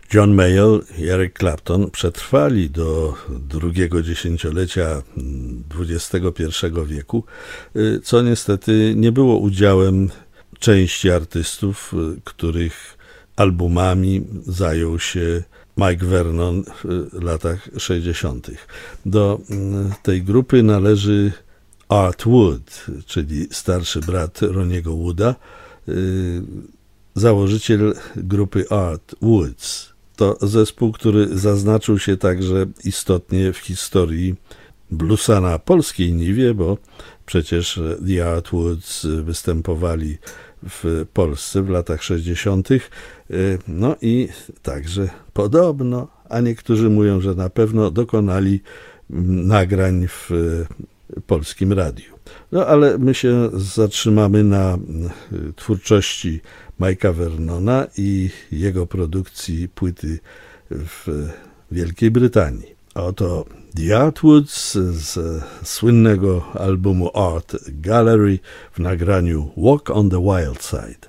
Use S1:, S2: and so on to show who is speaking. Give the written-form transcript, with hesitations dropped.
S1: John Mayall i Eric Clapton przetrwali do drugiego dziesięciolecia XXI wieku, co niestety nie było udziałem części artystów, których albumami zajął się Mike Vernon w latach 60. Do tej grupy należy Art Wood, czyli starszy brat Ronniego Wooda, założyciel grupy Art Woods. To zespół, który zaznaczył się także istotnie w historii bluesa na polskiej niwie, bo przecież The Art Woods występowali w Polsce w latach 60. No i także podobno, a niektórzy mówią, że na pewno dokonali nagrań w polskim radiu. No ale my się zatrzymamy na twórczości Mike'a Vernona i jego produkcji płyty w Wielkiej Brytanii. Oto The Art Woods z słynnego albumu Art Gallery w nagraniu Walk on the Wild Side.